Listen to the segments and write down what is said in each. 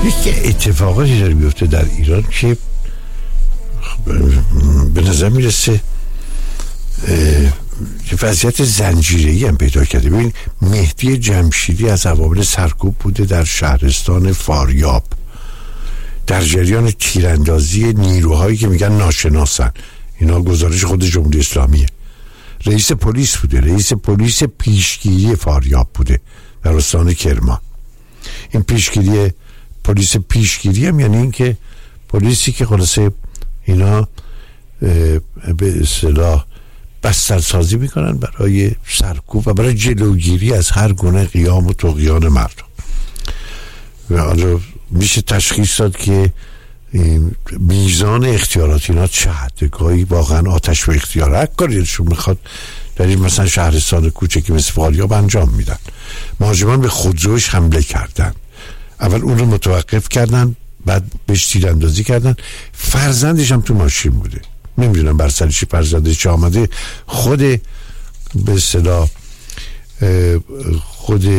که اتفاقاتی داره میفته در ایران که به نظر میرسه که وضعیت زنجیره‌ای هم پیدا کرده. ببین مهدی جمشیدی از عوامل سرکوب بوده در شهرستان فاریاب در جریان تیراندازی نیروهایی که میگن ناشناسن. اینا گزارش خود جمهوری اسلامیه. رئیس پلیس بوده، رئیس پلیس پیشگیری فاریاب بوده در استان کرمان. این پیشگیری پلیس پیشگیری هم یعنی این که پلیسی که خلاصه اینا به اصطلاح بسترسازی میکنن برای سرکوب و برای جلوگیری از هر گونه قیام و طغیان مردم. و حالا میشه تشخیص داد که میزان اختیارات اینا چه حده. گاهی واقعا آتش به اختیار هر کاریشون میخواد در این مثلا شهرستان کوچکی مثل فاریاب انجام میدن. مهاجمان به خودروش حمله کردن، اول اون رو متوقف کردن، بعد بهش تیراندازی کردن. فرزندش هم تو ماشین بوده، نمیدونم بر سرش فرزندش چه آمده. خود به اصطلاح خود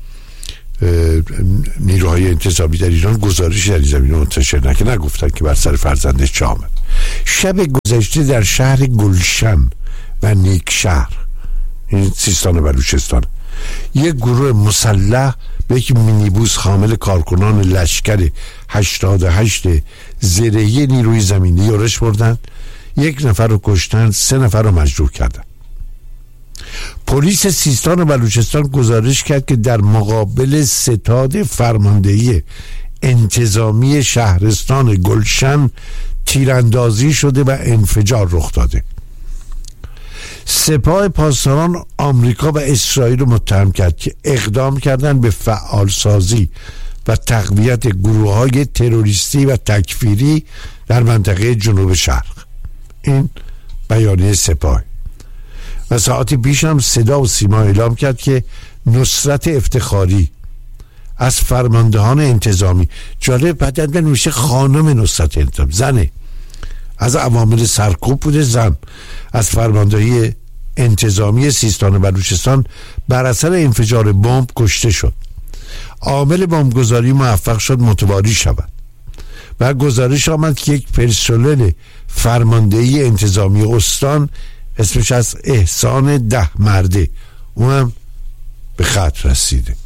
نیروهای انتظامی در ایران گزارشی در این زمینه منتشر نکردن، نگفتن که بر سر فرزندش چه آمد. شب گذشته در شهر گلشن و نیکشهر، این سیستان و بلوچستان، یک گروه مسلح به یک مینیبوس حامل کارکنان لشکر 88 زرهی نیروی زمینی یورش بردن. 1 نفر رو کشتن، 3 نفر رو مجروح کردن. پلیس سیستان و بلوچستان گزارش کرد که در مقابل ستاد فرماندهی انتظامی شهرستان گلشن تیراندازی شده و انفجار رخ داده. سپاه پاسداران آمریکا و اسرائیل رو متهم کرد که اقدام کردن به فعالسازی و تقویت گروه‌های تروریستی و تکفیری در منطقه جنوب شرق. این بیانیه سپاه. و ساعتی پیش هم صدا و سیما اعلام کرد که نصرت افتخاری از فرماندهان انتظامی، جالب بعداً میشه خانم نصرت انتظامی، زنه، از عوامل سرکوب بوده، زن، از فرماندهی انتظامی سیستان و بلوچستان بر اثر انفجار بمب کشته شد. عامل بمبگذاری موفق شد متواری شود و گزارش آمد که یک پرسنل فرماندهی انتظامی استان اسمش از احسان 10 مرده اونم به خط رسیده.